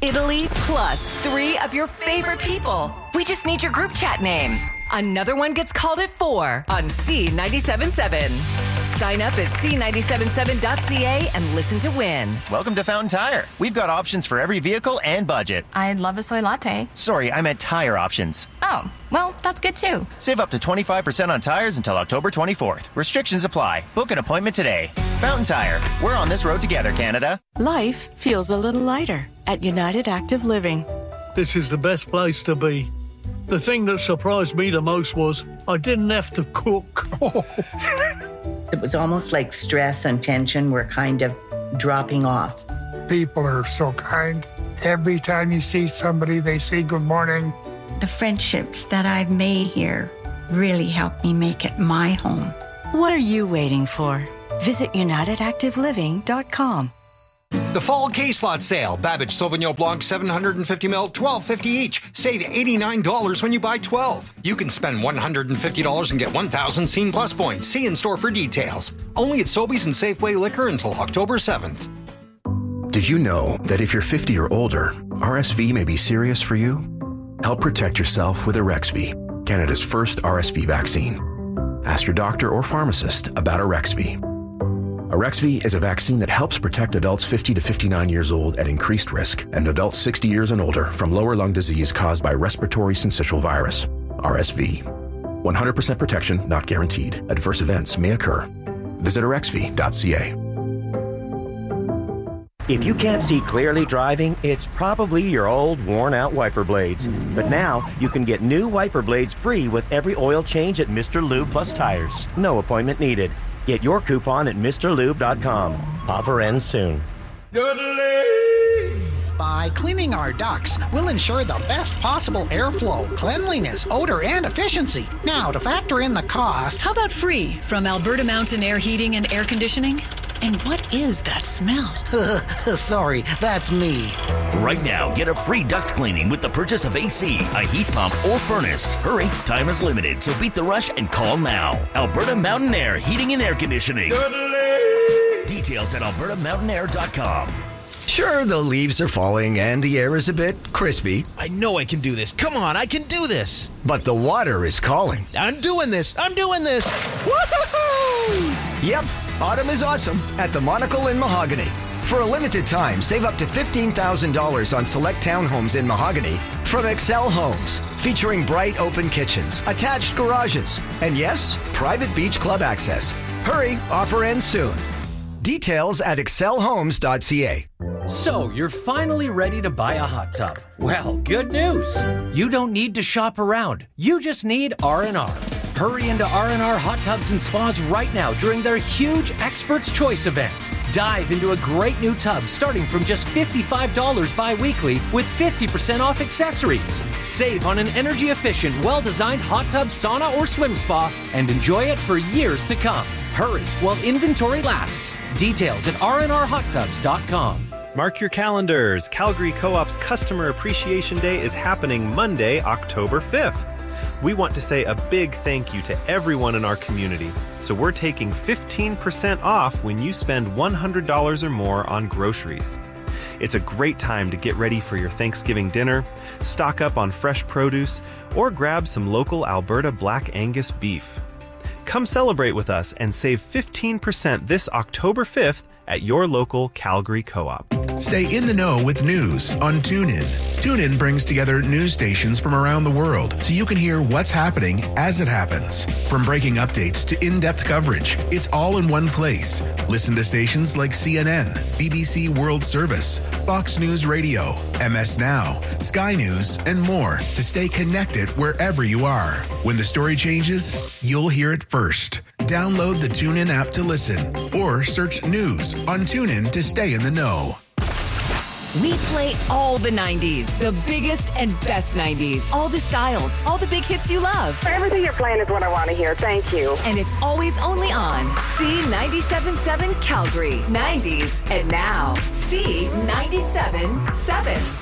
Italy, plus 3 of your favorite people. We just need your group chat name. Another one gets called at 4 on C97.7. Sign up at C977.ca and listen to win. Welcome to Fountain Tire. We've got options for every vehicle and budget. I'd love a soy latte. Sorry, I meant tire options. Oh, well, that's good too. Save up to 25% on tires until October 24th. Restrictions apply. Book an appointment today. Fountain Tire. We're on this road together, Canada. Life feels a little lighter at United Active Living. This is the best place to be. The thing that surprised me the most was I didn't have to cook. It was almost like stress and tension were kind of dropping off. People are so kind. Every time you see somebody, they say good morning. The friendships that I've made here really helped me make it my home. What are you waiting for? Visit UnitedActiveLiving.com. The fall K-Slot sale. Babbage Sauvignon Blanc 750ml, $12.50 each. Save $89 when you buy 12. You can spend $150 and get 1,000 Scene Plus points. See in store for details. Only at Sobeys and Safeway Liquor until October 7th. Did you know that if you're 50 or older, RSV may be serious for you? Help protect yourself with Arexvy, Canada's first RSV vaccine. Ask your doctor or pharmacist about Arexvy. Arexvy is a vaccine that helps protect adults 50 to 59 years old at increased risk and adults 60 years and older from lower lung disease caused by respiratory syncytial virus, RSV. 100% protection not guaranteed. Adverse events may occur. Visit arexvy.ca. If you can't see clearly driving, it's probably your old, worn-out wiper blades. But now, you can get new wiper blades free with every oil change at Mr. Lube Plus Tires. No appointment needed. Get your coupon at MrLube.com. Offer ends soon. By cleaning our ducts, we'll ensure the best possible airflow, cleanliness, odor, and efficiency. Now, to factor in the cost... How about free from Alberta Mountain Air Heating and Air Conditioning? And what is that smell? Sorry, that's me. Right now, get a free duct cleaning with the purchase of AC, a heat pump, or furnace. Hurry, time is limited, so beat the rush and call now. Alberta Mountain Air Heating and Air Conditioning. Details at albertamountainair.com. Sure, the leaves are falling and the air is a bit crispy. I know I can do this. Come on, I can do this. But the water is calling. I'm doing this. Woo-hoo-hoo! Yep, autumn is awesome at the Monocle in Mahogany. For a limited time, save up to $15,000 on select townhomes in Mahogany from Excel Homes, featuring bright open kitchens, attached garages, and yes, private beach club access. Hurry, offer ends soon. Details at excelhomes.ca. So, you're finally ready to buy a hot tub. Well, good news. You don't need to shop around. You just need R&R. Hurry into R&R Hot Tubs and Spas right now during their huge Expert's Choice event. Dive into a great new tub starting from just $55 bi-weekly with 50% off accessories. Save on an energy-efficient, well-designed hot tub, sauna, or swim spa and enjoy it for years to come. Hurry while inventory lasts. Details at rnrhottubs.com. Mark your calendars. Calgary Co-op's Customer Appreciation Day is happening Monday, October 5th. We want to say a big thank you to everyone in our community. So we're taking 15% off when you spend $100 or more on groceries. It's a great time to get ready for your Thanksgiving dinner, stock up on fresh produce, or grab some local Alberta Black Angus beef. Come celebrate with us and save 15% this October 5th at your local Calgary Co-op. Stay in the know with news on TuneIn. TuneIn brings together news stations from around the world so you can hear what's happening as it happens. From breaking updates to in-depth coverage, it's all in one place. Listen to stations like CNN, BBC World Service, Fox News Radio, MS Now, Sky News, and more to stay connected wherever you are. When the story changes, you'll hear it first. Download the TuneIn app to listen or search news on TuneIn to stay in the know. We play all the 90s, the biggest and best 90s, all the styles, all the big hits you love. Everything you're playing is what I want to hear. Thank you. And it's always only on C97.7 Calgary, 90s, and now C97.7.